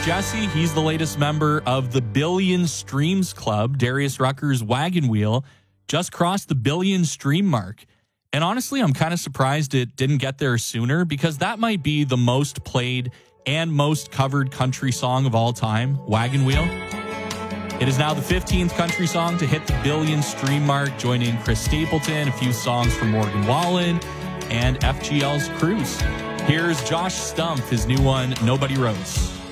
Jesse. He's the latest member of the Billion Streams Club. Darius Rucker's Wagon Wheel just crossed the billion stream mark. And honestly, I'm kind of surprised it didn't get there sooner, because that might be the most played and most covered country song of all time, Wagon Wheel. It is now the 15th country song to hit the billion stream mark, joining Chris Stapleton, a few songs from Morgan Wallen, and FGL's Cruise. Here's Josh Stumpf, his new one, Nobody Rose.